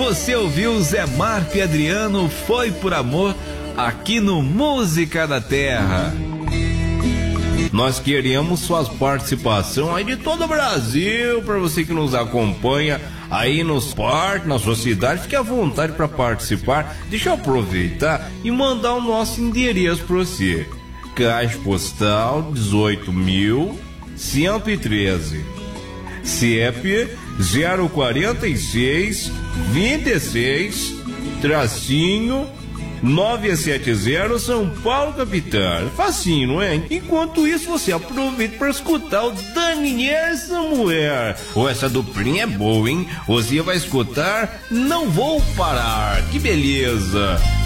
Você ouviu Zé Marco e Adriano, Foi por Amor, aqui no Música da Terra. Nós queremos suas participações aí de todo o Brasil, para você que nos acompanha aí nos parques, na sua cidade, fique à vontade para participar. Deixa eu aproveitar e mandar o nosso endereço para você. Caixa Postal 18.113, CEP 046 26 970, São Paulo, capital. Facinho, não é? Enquanto isso, você aproveita para escutar o Daniel e Samuel. Oh, essa duplinha é boa, hein? Você vai escutar Não Vou Parar. Que beleza!